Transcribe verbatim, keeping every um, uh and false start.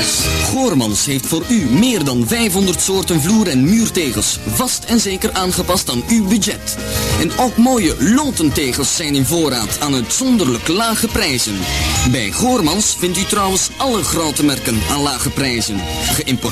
Goormans heeft voor u meer dan vijfhonderd soorten vloer- en muurtegels, vast en zeker aangepast aan uw budget. En ook mooie loten tegels zijn in voorraad aan uitzonderlijk lage prijzen. Bij Goormans vindt u trouwens alle grote merken aan lage prijzen. Geïmporteerd